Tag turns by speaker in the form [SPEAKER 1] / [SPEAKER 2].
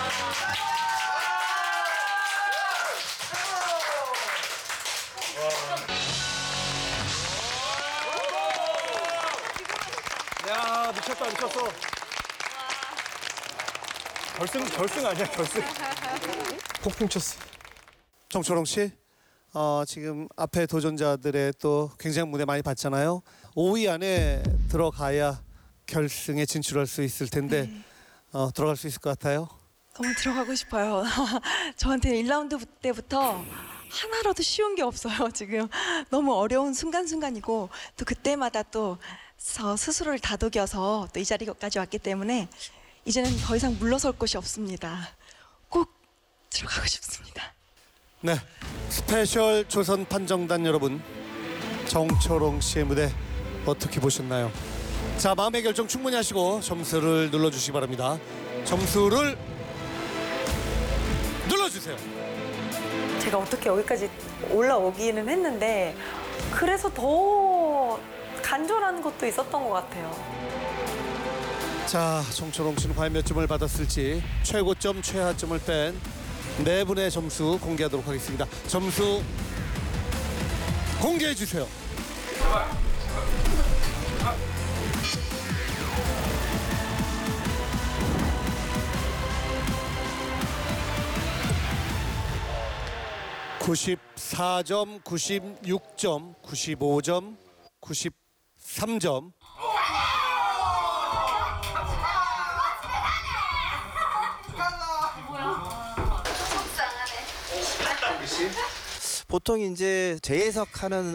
[SPEAKER 1] 야, 미쳤다, 미쳤어. 결승 아니야, 결승. 폭풍 쳤어.
[SPEAKER 2] 정초롱 씨, 지금 앞에 도전자들의 또 굉장한 무대 많이 봤잖아요. 5위 안에 들어가야 결승에 진출할 수 있을 텐데 들어갈 수 있을 것 같아요.
[SPEAKER 3] 너무 들어가고 싶어요. 저한테 1라운드 때부터 하나라도 쉬운 게 없어요. 지금 너무 어려운 순간순간이고 또 그때마다 또 스스로를 다독여서 또 이 자리까지 왔기 때문에 이제는 더 이상 물러설 곳이 없습니다. 꼭 들어가고 싶습니다.
[SPEAKER 2] 네, 스페셜 조선 판정단 여러분, 정초롱 씨의 무대 어떻게 보셨나요? 자, 마음의 결정 충분히 하시고 점수를 눌러주시기 바랍니다. 점수를 눌러주세요.
[SPEAKER 4] 제가 어떻게 여기까지 올라오기는 했는데 그래서 더 간절한 것도 있었던 것 같아요.
[SPEAKER 2] 자, 정초롱 씨는 과연 몇 점을 받았을지 최고점, 최하점을 뺀 네 분의 점수 공개하도록 하겠습니다. 점수 공개해 주세요. (94점) (96점) (95점) (93점)
[SPEAKER 5] 보통 이제 재해석하는